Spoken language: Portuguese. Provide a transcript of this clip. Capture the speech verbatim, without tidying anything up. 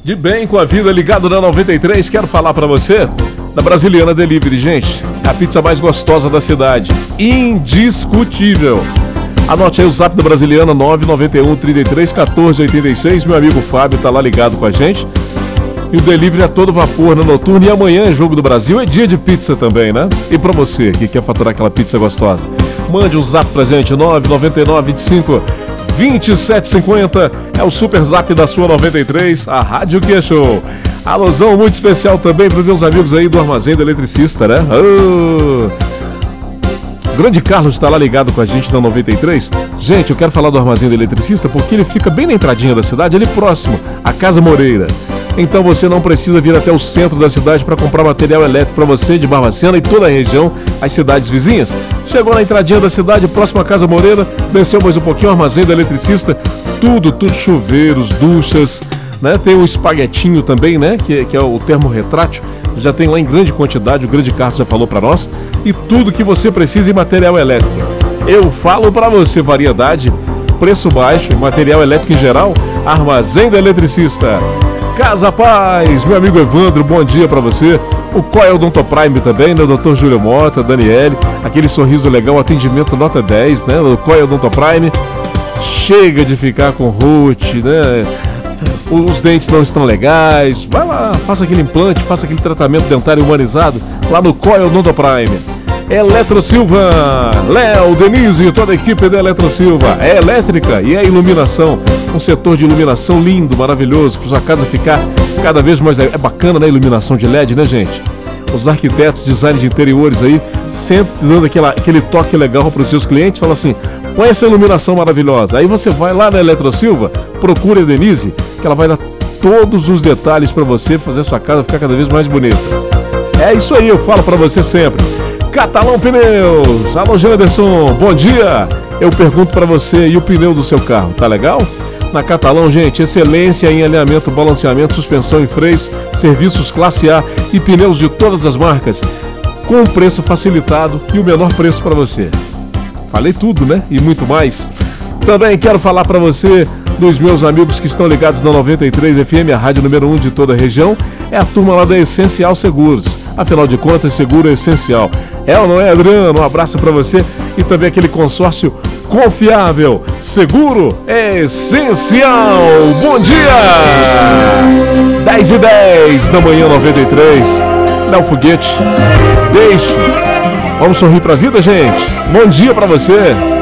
De bem com a vida, ligado na noventa e três, quero falar pra você da Brasiliana Delivery, gente. É a pizza mais gostosa da cidade, indiscutível. Anote aí o zap da Brasiliana, nove nove um, trinta e três, quatorze, oitenta e seis. Meu amigo Fábio tá lá ligado com a gente. E o delivery é todo vapor no noturno. E amanhã é Jogo do Brasil, é dia de pizza também, né? E pra você que quer faturar aquela pizza gostosa, mande um zap pra gente, nove nove nove, vinte e cinco, vinte e sete cinquenta. É o super zap da sua noventa e três, a rádio que é show. Alusão muito especial também para os meus amigos aí do Armazém do Eletricista, né? Oh! O grande Carlos está lá ligado com a gente na noventa e três. Gente, eu quero falar do Armazém do Eletricista porque ele fica bem na entradinha da cidade, ali próximo, à Casa Moreira. Então você não precisa vir até o centro da cidade para comprar material elétrico para você de Barbacena e toda a região, as cidades vizinhas. Chegou na entradinha da cidade, próximo à Casa Moreira, desceu mais um pouquinho, o Armazém do Eletricista, tudo, tudo, chuveiros, duchas, né? Tem o espaguetinho também, né? Que, que é o termo retrátil, já tem lá em grande quantidade, o grande Carlos já falou para nós, e tudo que você precisa em material elétrico. Eu falo para você, variedade, preço baixo, material elétrico em geral, Armazém do Eletricista. Casa Paz, meu amigo Evandro, bom dia para você. O Coel Odontoprime também, né? O doutor Júlio Mota, Daniele, aquele sorriso legal, atendimento nota dez, né? O Coel Odontoprime. Chega de ficar com root, né? Os dentes não estão legais. Vai lá, faça aquele implante, faça aquele tratamento dentário humanizado lá no Coel Odontoprime. Eletro Silva, Léo, Denise e toda a equipe da Eletro Silva. É elétrica e é iluminação. Um setor de iluminação lindo, maravilhoso, para sua casa ficar cada vez mais... É bacana, né? Iluminação de L E D, né, gente? Os arquitetos, design de interiores aí, sempre dando aquela, aquele toque legal para os seus clientes. Fala assim, põe essa iluminação maravilhosa. Aí você vai lá na Eletro Silva, procura a Denise, que ela vai dar todos os detalhes para você fazer a sua casa ficar cada vez mais bonita. É isso aí, eu falo para você sempre. Catalão Pneus, alô Anderson, bom dia. Eu pergunto para você, e o pneu do seu carro, tá legal? Na Catalão, gente, excelência em alinhamento, balanceamento, suspensão e freios, serviços classe A e pneus de todas as marcas, com um preço facilitado e o menor preço para você. Falei tudo, né? E muito mais. Também quero falar para você dos meus amigos que estão ligados na noventa e três F M, a rádio número um de toda a região. É a turma lá da Essencial Seguros. Afinal de contas, seguro é essencial. É ou não é, Adriano? Um abraço para você e também aquele consórcio confiável. Seguro é essencial. Bom dia! dez e dez da manhã, noventa e três. Léo Foguete. Beijo. Vamos sorrir pra vida, gente. Bom dia pra você.